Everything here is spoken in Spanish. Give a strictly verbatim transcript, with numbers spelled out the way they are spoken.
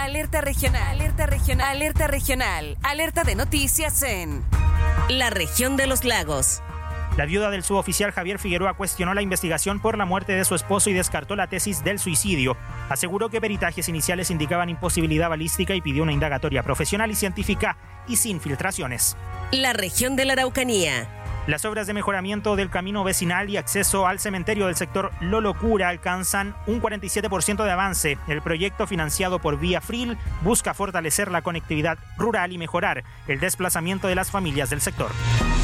Alerta regional, alerta regional, alerta regional, alerta de noticias en la región de los lagos. La viuda del suboficial Javier Figueroa cuestionó la investigación por la muerte de su esposo y descartó la tesis del suicidio. Aseguró que peritajes iniciales indicaban imposibilidad balística y pidió una indagatoria profesional y científica y sin filtraciones. La región de la Araucanía. Las obras de mejoramiento del camino vecinal y acceso al cementerio del sector Lo Locura alcanzan un cuarenta y siete por ciento de avance. El proyecto, financiado por Vía Fril, busca fortalecer la conectividad rural y mejorar el desplazamiento de las familias del sector.